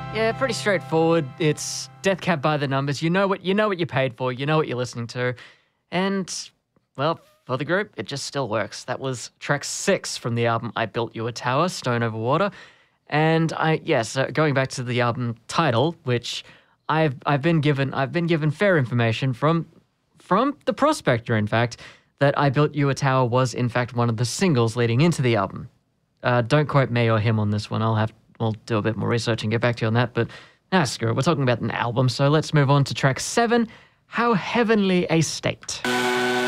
Yeah, pretty straightforward. It's Death Cab by the Numbers. You know what you paid for. You know what you're listening to, and well, for the group, it just still works. That was track 6 from the album "I Built You a Tower," Stone Over Water, and going back to the album title, which I've been given fair information from the Prospector, in fact, that "I Built You a Tower" was in fact one of the singles leading into the album. Don't quote me or him on this one. We'll do a bit more research and get back to you on that. But screw it. We're talking about an album, so let's move on to track 7, How Heavenly a State.